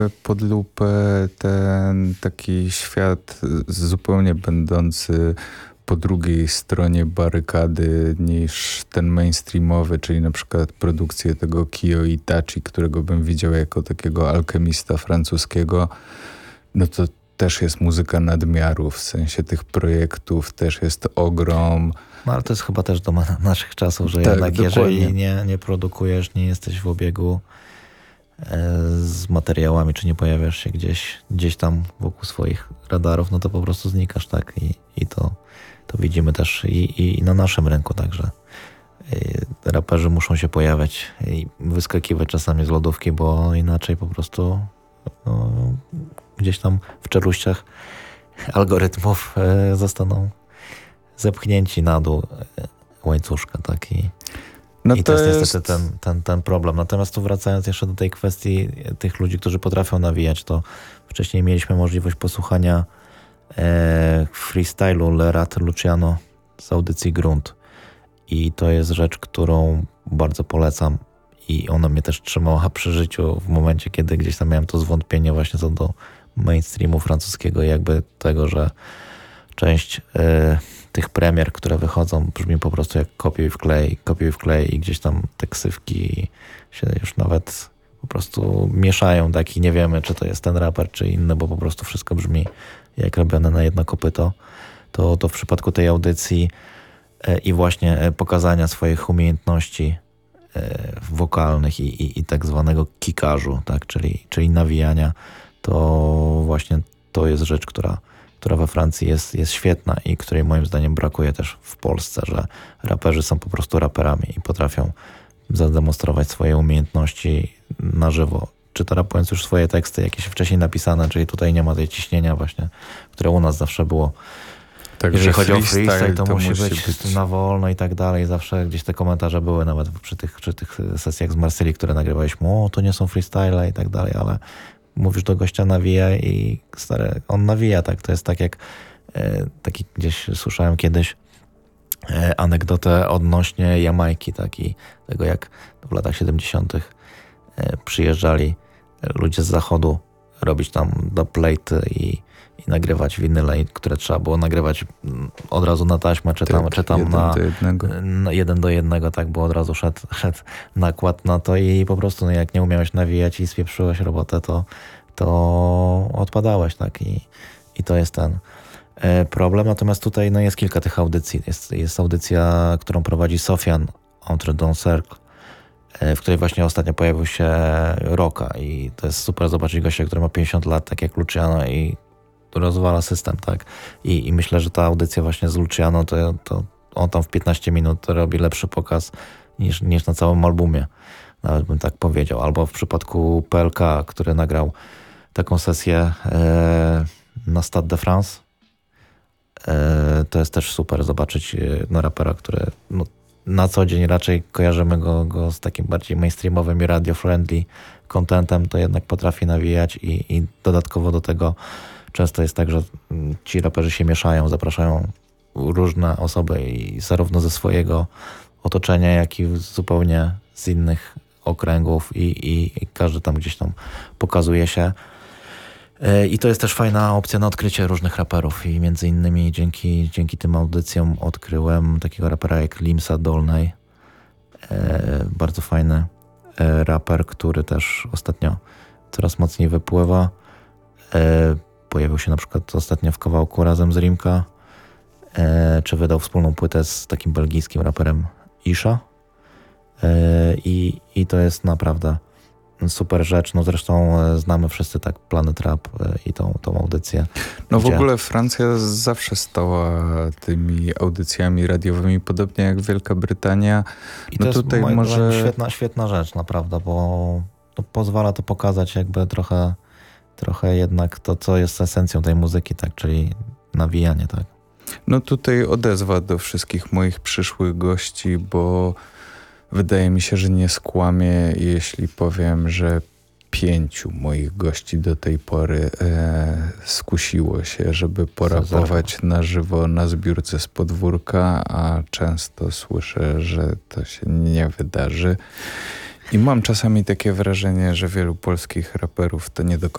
pod lupę ten taki świat zupełnie będący po drugiej stronie barykady niż ten mainstreamowy, czyli na przykład produkcję tego Kyo Itachi, którego bym widział jako takiego alchemista francuskiego, no to też jest muzyka nadmiaru, w sensie tych projektów też jest ogrom. No ale to jest chyba też domena naszych czasów, że tak, jednak dokładnie. jeżeli nie produkujesz, nie jesteś w obiegu z materiałami, czy nie pojawiasz się gdzieś tam wokół swoich radarów, no to po prostu znikasz, tak? I to widzimy też i na naszym rynku także. Raperzy muszą się pojawiać i wyskakiwać czasami z lodówki, bo inaczej po prostu gdzieś tam w czeluściach algorytmów zostaną zepchnięci na dół łańcuszka, tak? I to jest niestety ten problem. Natomiast tu wracając jeszcze do tej kwestii tych ludzi, którzy potrafią nawijać, to wcześniej mieliśmy możliwość posłuchania freestylu Lerat Luciano z audycji Grunt. I to jest rzecz, którą bardzo polecam i ona mnie też trzymała przy życiu w momencie, kiedy gdzieś tam miałem to zwątpienie właśnie co do mainstreamu francuskiego, jakby tego, że część tych premier, które wychodzą, brzmi po prostu jak kopiuj w klej i gdzieś tam te ksywki się już nawet po prostu mieszają, tak, i nie wiemy, czy to jest ten raper, czy inny, bo po prostu wszystko brzmi jak robione na jedno kopyto. To w przypadku tej audycji i właśnie pokazania swoich umiejętności wokalnych i tak zwanego kickarzu, tak, czyli nawijania, to właśnie to jest rzecz, która we Francji jest świetna i której moim zdaniem brakuje też w Polsce, że raperzy są po prostu raperami i potrafią zademonstrować swoje umiejętności na żywo. Czy to rapując już swoje teksty jakieś wcześniej napisane, czyli tutaj nie ma tej ciśnienia właśnie, które u nas zawsze było. Tak, jeżeli chodzi o freestyle, to musi być na wolno i tak dalej. Zawsze gdzieś te komentarze były nawet przy tych sesjach z Marsylii, które nagrywaliśmy. To nie są freestyle i tak dalej, ale mówisz do gościa nawija i stary, on nawija, tak. To jest tak jak taki gdzieś słyszałem kiedyś anegdotę odnośnie Jamajki, tak, i tego jak w latach 70. Przyjeżdżali ludzie z zachodu robić tam dubplate i nagrywać winyle, które trzeba było nagrywać od razu na taśmę, czy tam na 1:1, tak, bo od razu szedł nakład na to i po prostu jak nie umiałeś nawijać i spieprzyłeś robotę, to odpadałeś, tak, i to jest ten problem. Natomiast tutaj jest kilka tych audycji. Jest audycja, którą prowadzi Sofian Entre Deux Cercles, w której właśnie ostatnio pojawił się Rocka i to jest super zobaczyć gościa, który ma 50 lat, tak jak Luciano i rozwala system, tak. I myślę, że ta audycja właśnie z Luciano, to on tam w 15 minut robi lepszy pokaz niż na całym albumie. Nawet bym tak powiedział. Albo w przypadku PLK, który nagrał taką sesję na Stade de France. To jest też super zobaczyć rapera, który na co dzień raczej kojarzymy go z takim bardziej mainstreamowym i radio-friendly contentem, to jednak potrafi nawijać i dodatkowo do tego często jest tak, że ci raperzy się mieszają, zapraszają różne osoby i zarówno ze swojego otoczenia, jak i zupełnie z innych okręgów i każdy tam gdzieś tam pokazuje się. I to jest też fajna opcja na odkrycie różnych raperów i między innymi dzięki tym audycjom odkryłem takiego rapera jak Limsa Dolnej. Bardzo fajny raper, który też ostatnio coraz mocniej wypływa. Pojawił się na przykład ostatnio w kawałku razem z Rimka, czy wydał wspólną płytę z takim belgijskim raperem Isha. I to jest naprawdę super rzecz. Zresztą znamy wszyscy tak Planet Rap i tą audycję. W ogóle Francja zawsze stała tymi audycjami radiowymi, podobnie jak Wielka Brytania. I to jest tutaj może świetna rzecz, naprawdę, bo pozwala to pokazać jakby trochę jednak to, co jest esencją tej muzyki, tak, czyli nawijanie, tak. Tutaj odezwa do wszystkich moich przyszłych gości, bo wydaje mi się, że nie skłamię, jeśli powiem, że 5 moich gości do tej pory skusiło się, żeby porapować na żywo na zbiórce z podwórka, a często słyszę, że to się nie wydarzy. I mam czasami takie wrażenie, że wielu polskich raperów to nie do końca